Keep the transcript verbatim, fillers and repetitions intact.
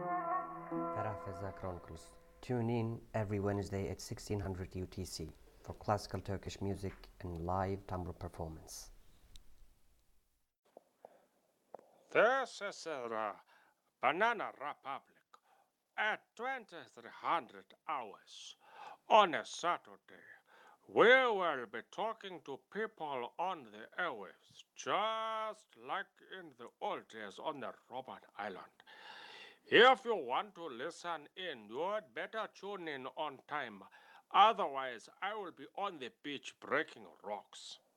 Terafeza Chronicles. Tune in every Wednesday at sixteen hundred U T C for classical Turkish music and live tambur performance. This is the Banana Republic at twenty-three hundred hours on a Saturday. We will be talking to people on the airwaves, just like in the old days on the Robert Island. If you want to listen in, you'd better tune in on time. Otherwise, I will be on the beach breaking rocks.